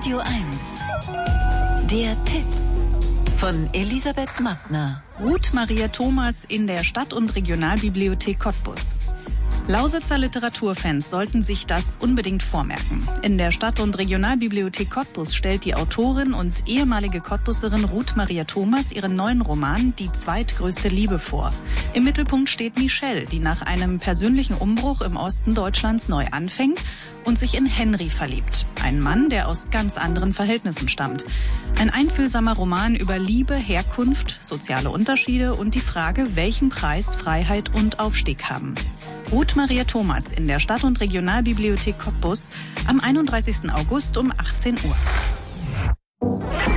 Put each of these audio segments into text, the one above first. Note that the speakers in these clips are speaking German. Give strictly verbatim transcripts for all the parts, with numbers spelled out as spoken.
Radio eins. Der Tipp von Elisabeth Mattner. Ruth Maria Thomas in der Stadt- und Regionalbibliothek Cottbus. Lausitzer Literaturfans sollten sich das unbedingt vormerken. In der Stadt- und Regionalbibliothek Cottbus stellt die Autorin und ehemalige Cottbuserin Ruth Maria Thomas ihren neuen Roman Die zweitgrößte Liebe vor. Im Mittelpunkt steht Michelle, die nach einem persönlichen Umbruch im Osten Deutschlands neu anfängt und sich in Henry verliebt. Ein Mann, der aus ganz anderen Verhältnissen stammt. Ein einfühlsamer Roman über Liebe, Herkunft, soziale Unterschiede und die Frage, welchen Preis Freiheit und Aufstieg haben. Ruth Maria Thomas in der Stadt- und Regionalbibliothek Cottbus am einunddreißigsten August um achtzehn Uhr.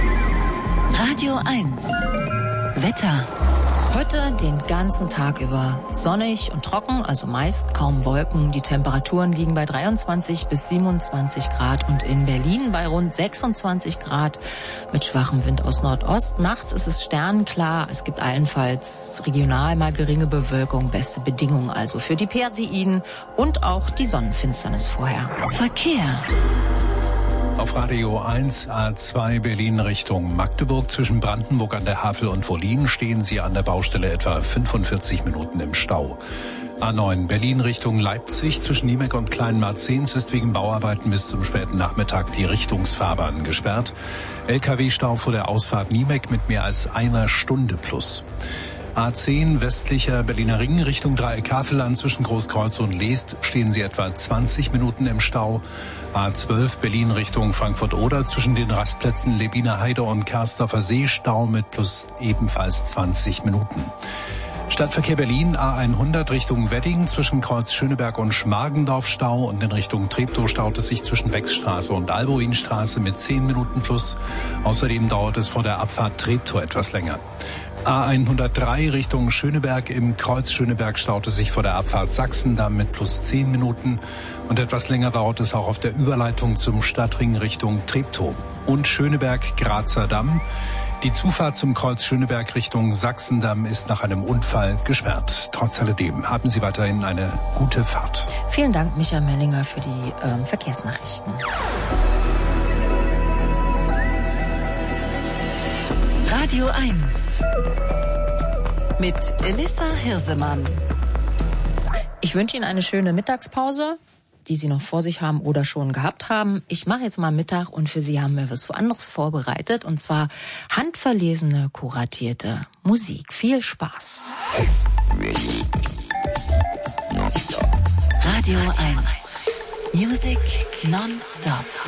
Radio eins. Wetter. Heute den ganzen Tag über sonnig und trocken, also meist kaum Wolken. Die Temperaturen liegen bei dreiundzwanzig bis siebenundzwanzig Grad und in Berlin bei rund sechsundzwanzig Grad mit schwachem Wind aus Nordost. Nachts ist es sternklar. Es gibt allenfalls regional mal geringe Bewölkung. Beste Bedingungen also für die Perseiden und auch die Sonnenfinsternis vorher. Verkehr. Auf Radio eins A zwei Berlin Richtung Magdeburg zwischen Brandenburg an der Havel und Wollin stehen Sie an der Baustelle etwa fünfundvierzig Minuten im Stau. A neun Berlin Richtung Leipzig zwischen Niemek und Kleinmarzens ist wegen Bauarbeiten bis zum späten Nachmittag die Richtungsfahrbahn gesperrt. L K W-Stau vor der Ausfahrt Niemek mit mehr als einer Stunde plus. A zehn westlicher Berliner Ring Richtung Dreieck-Havelland zwischen Großkreuz und Leest stehen Sie etwa zwanzig Minuten im Stau. A zwölf Berlin Richtung Frankfurt-Oder zwischen den Rastplätzen Lebiner Heide und Kersdorfer See Stau mit plus ebenfalls zwanzig Minuten. Stadtverkehr Berlin A hundert Richtung Wedding zwischen Kreuz Schöneberg und Schmargendorf Stau und in Richtung Treptow staut es sich zwischen Wechsstraße und Albuinstraße mit zehn Minuten plus. Außerdem dauert es vor der Abfahrt Treptow etwas länger. A hundertdrei Richtung Schöneberg im Kreuz Schöneberg staut es sich vor der Abfahrt Sachsendamm mit plus zehn Minuten und etwas länger dauert es auch auf der Überleitung zum Stadtring Richtung Treptow. Und Schöneberg-Grazer Damm. Die Zufahrt zum Kreuz Schöneberg Richtung Sachsendamm ist nach einem Unfall gesperrt. Trotz alledem haben Sie weiterhin eine gute Fahrt. Vielen Dank, Michael Mellinger, für die ähm, Verkehrsnachrichten. Radio eins. Mit Elissa Hirsemann. Ich wünsche Ihnen eine schöne Mittagspause, die Sie noch vor sich haben oder schon gehabt haben. Ich mache jetzt mal Mittag und für Sie haben wir was anderes vorbereitet, und zwar handverlesene, kuratierte Musik. Viel Spaß. Radio eins. Music non-stop.